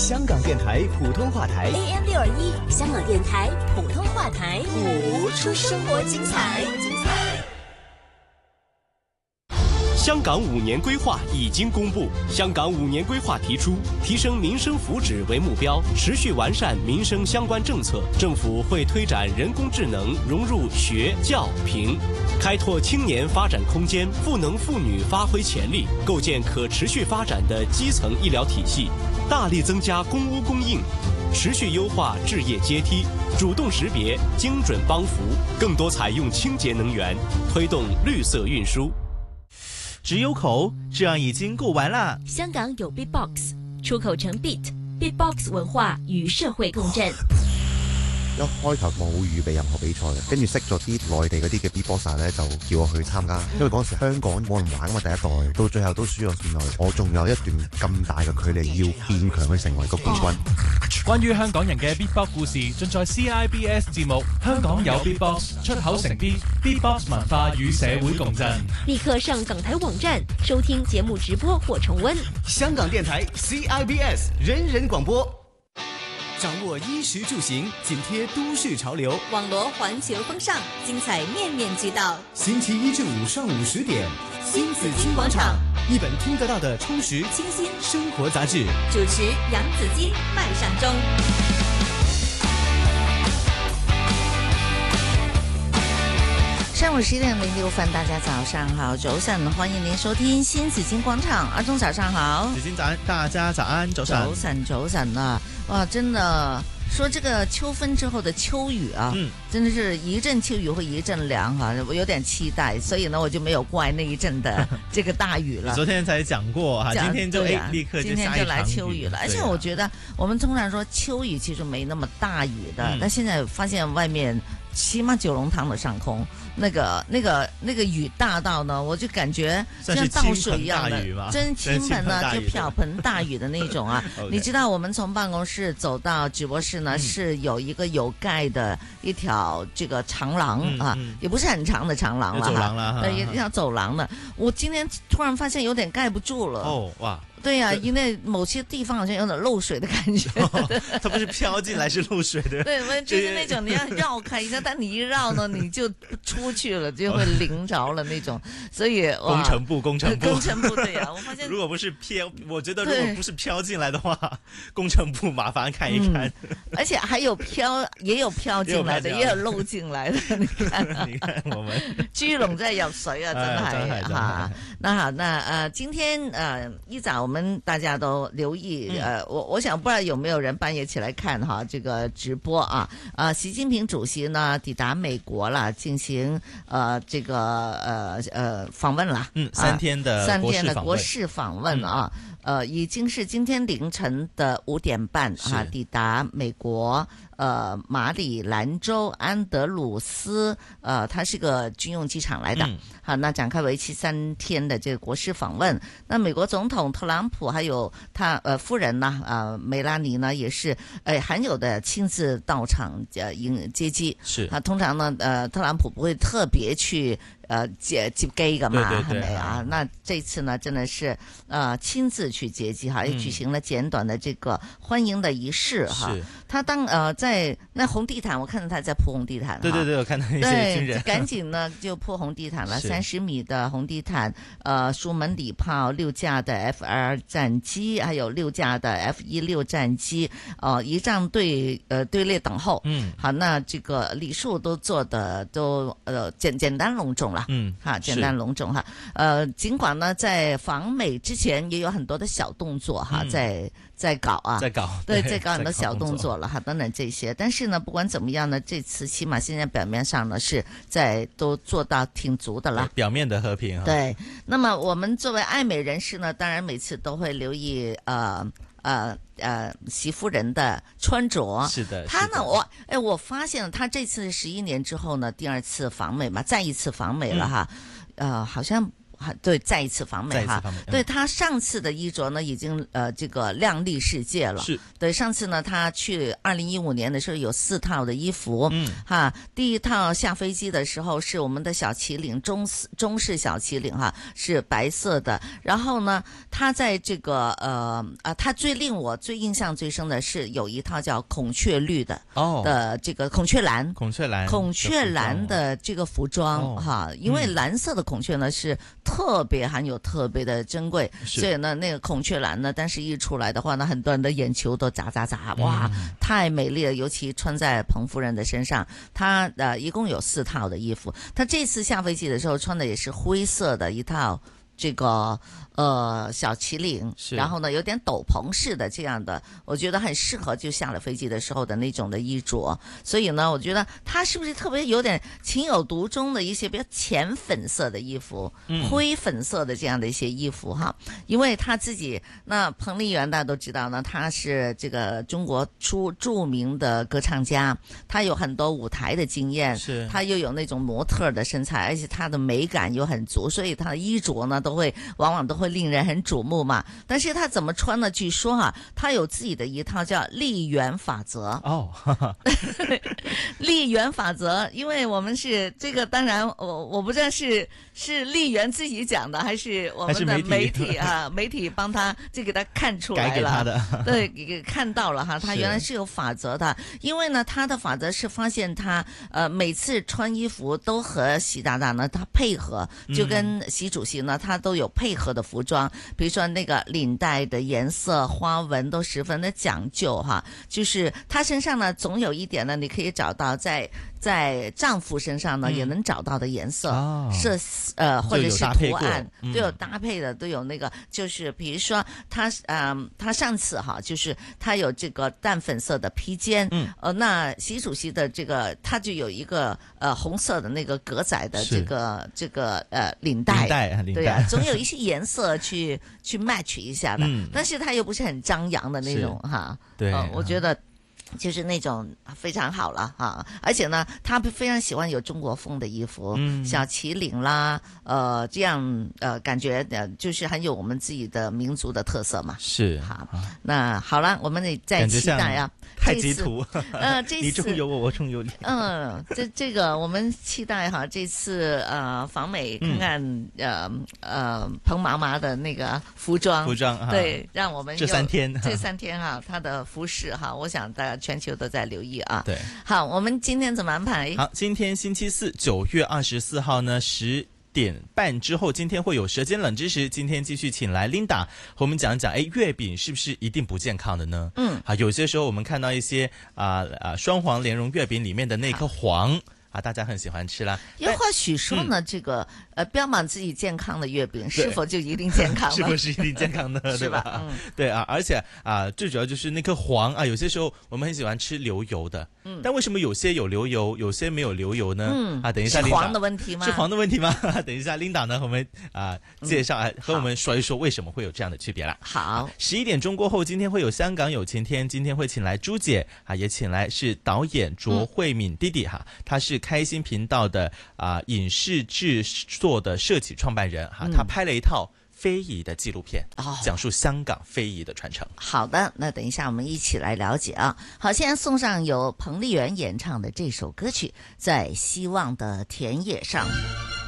香港電台普通話台 AM621香港電台普通話台， 播出生活精彩。 香港5年規劃已經公布，香港5年規劃提出提升民生福祉為目標，持續完善民生相關政策。政府會推展人工智能融入學教評，開拓青年發展空間，賦能婦女發揮潛力，構建可持續發展的基層醫療體系，大力增加公屋供應，持續優化置業階梯，主動識別，精準幫扶，更多採用清潔能源，推動綠色運輸。 只有口，這樣已經夠玩啦。 香港有 Beatbox， 出口成 Beat，Beatbox 文化與社會共振。 一開頭冇預備任何比賽嘅，跟住識咗啲內地嗰啲嘅 Beatboxer 咧，就叫我去參加。因為嗰時香港冇人玩啊嘛，第一代到最後都輸咗線內，我仲有一段咁大嘅距離要變強去成為個冠軍。 關於香港人嘅 Beatbox 故事，盡在 CIBS 節目《香港有 Beatbox》，出口成 Beat，Beatbox 文化與社會共振。 立刻上港台網站收聽節目直播或重溫。 香港電台 CIBS 人人廣播。掌握衣食住行，緊貼都市潮流， 網羅環球風尚，精彩面面俱到。 星期一至五上午10點，新紫荊廣場，一本聽得到的充實清新生活雜誌。 主持楊子矜、麥尚中。 上午11點06分，大家早上好，早晨，歡迎您收聽新紫荊廣場。阿忠早上好， 紫荊早安，大家早安，早晨， 早晨啊！哇，真的說這個秋分之後的秋雨啊，真的是一陣秋雨或一陣涼哈，我有點期待，所以呢我就沒有怪那一陣的這個大雨了。 昨天才講過哈，今天就立刻就下一場雨， 今天就來秋雨了。而且我覺得我們通常說秋雨其實沒那麼大雨的，但現在發現外面起碼九龍塘的上空。那個雨大到呢，我就感覺像倒水一樣的，真傾盆呢，就瓢盆大雨的那種啊。你知道我們從辦公室走到直播室呢，是有一個有蓋的一條這個長廊啊，也不是很長的長廊了， 走廊了， 對，一條走廊了。我今天突然發現有點蓋不住了。哦，哇！對呀，因為某些地方好像有點漏水的感覺。 它不是飄進來，是漏水的。 對，就是那種你要繞開一下，但你一繞呢，你就出去了，就會淋着了那種。所以工程部對呀，我發現如果不是我覺得如果不是飄進來的話，工程部麻煩看一看。 而且還有也有飄進來的，也有漏進來的。你看我們豬籠真係入水啊，真係哈。那好，那今天一早。我們大家都留意，我想不知道有沒有人半夜起來看哈這個直播啊？習近平主席呢抵達美國了，進行這個訪問了 ，3天的國事訪問啊，已經是今天凌晨的5點半啊抵達美國。馬里蘭州安德魯斯，它是個軍用機場來的。好，那展開為期3天的這個國事訪問。那美國總統特朗普還有他夫人呢，梅拉尼呢，也是罕有的親自到場接機。是啊，通常呢，特朗普不會特別去接機㗎嘛，係咪啊？那這次呢，真的是親自去接機哈，也舉行了簡短的這個歡迎的儀式哈。他在那紅地毯，我看到他在鋪紅地毯。 對，我看到一些軍人。 趕緊呢就鋪紅地毯了，30米的紅地毯，舒門禮炮6架的 F-2戰機，還有6架的 F-16戰機，儀仗隊列等候。好，那這個禮數都做的都簡單隆重了。簡單隆重哈。儘管呢在訪美之前也有很多的小動作哈，在搞啊，在搞很多小動作了哈，等等這些。但是呢，不管怎麼樣呢，這次起碼現在表面上呢是都做到挺足的了。 表面的和平。對， 那麼我們作為愛美人士呢，當然每次都會留意習夫人的穿着。是的，他呢，我發現他這次11年之後呢，第2次訪美嘛，再一次訪美了哈，好像对，再一次访美哈。对，他上次的衣着呢，已经这个亮丽世界了。 是。 对，上次呢，他去2015年的时候有4套的衣服，哈，第一套下飞机的时候是我们的小旗领，中式小旗领哈，是白色的。然后呢，他在这个他令我最印象最深的是有一套叫孔雀绿的的这个孔雀蓝的这个服装哈，因为蓝色的孔雀呢是特别含有特别的珍贵，所以呢那个孔雀蓝呢，但是一出来的话呢，很多人的眼球都眨，哇，太美丽了，尤其穿在彭夫人的身上。她一共有4套的衣服，她这次下飞机的时候穿的也是灰色的一套这个小旗领，然后呢有点斗篷式的这样的，我觉得很适合就下了飞机的时候的那种的衣着。所以呢，我觉得他是不是特别有点情有独钟的一些比较浅粉色的衣服，灰粉色的这样的一些衣服哈？因为他自己那彭丽媛大家都知道呢，他是这个中国著名的歌唱家，他有很多舞台的经验，他又有那种模特的身材，而且他的美感又很足，所以他的衣着呢往往都会令人很瞩目嘛。但是他怎么穿呢？据说他有自己的一套叫丽媛法则丽媛法则，因为我们是这个，当然我不知道是丽媛自己讲的，还是我们的媒体媒体帮他就给他看出来了，改给他的对，给看到了哈，他原来是有法则的。因为呢，他的法则是发现他每次穿衣服都和习大大呢他配合，就跟习主席呢他都有配合的服装，比如说那个领带的颜色花纹都十分的讲究哈，就是他身上呢总有一点呢你可以找到在丈夫身上呢也能找到的颜色，或者是图案都有搭配的，都有那个，就是比如说他上次哈，就是他有这个淡粉色的披肩，那习主席的这个他就有一个红色的那个格仔的这个领带，对啊，总有一些颜色去 match 一下的，但是他又不是很张扬的那种哈，对，我觉得就是那种非常好了哈，而且呢，他非常喜欢有中国风的衣服，小旗领啦，这样感觉就是很有我们自己的民族的特色嘛。是，好，那好了，我们得再期待啊。 太极图， 这次你中有我，我中有你。 这个我们期待哈，这次访美看看彭妈妈的那个服装，对，让我们这3 天哈，她的服饰哈，我想大家全球都在留意啊。 对， 好，我们今天怎么安排？ 好，今天星期四9月24号呢10点半之后，今天会有舌尖冷知识。今天继续请来 Linda 和我们讲讲，月饼是不是一定不健康的呢？有些时候我们看到一些双黄莲蓉月饼里面的那颗黄大家很喜欢吃啦。 又或许说呢，这个标榜自己健康的月饼是否就一定健康呢？ 是不是一定健康的？对吧？对啊，而且最主要就是那颗黄有些时候我们很喜欢吃流油的，但为什么有些有流油，有些没有流油呢？等一下， 是黄的问题吗？ 是黄的问题吗？等一下，Linda 呢和我们介绍和我们说一说为什么会有这样的区别啦。好，11点钟过后，今天会有香港有晴天，今天会请来朱姐也请来是导演卓慧敏弟弟他是开心频道的影视制作的社企创办人他拍了一套非遗的纪录片，讲述香港非遗的传承。好的，那等一下我们一起来了解啊。好，现在送上由彭丽媛演唱的这首歌曲《在希望的田野上》。